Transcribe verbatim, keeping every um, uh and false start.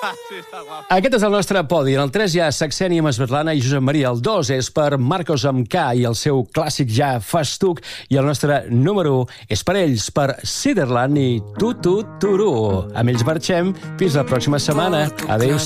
Aquest és el nostre podi. En el tres hi ha Saxènia amb Svetlana i Josep Maria. El dos és per Marcos amb K i el seu clàssic ja Festuc. I el nostre número u és per ells, per Ciderland i Tu Tu Turu. Amb ells marxem. Fins la pròxima setmana. Adéu.